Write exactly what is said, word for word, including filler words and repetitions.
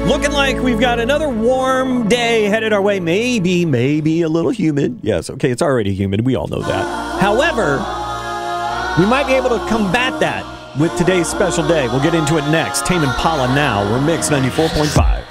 Looking like we've got another warm day headed our way. Maybe, maybe a little humid. Yes, okay, it's already humid. We all know that. However, we might be able to combat that with today's special day. We'll get into it next. Tame Impala now. We're Mix ninety-four point five.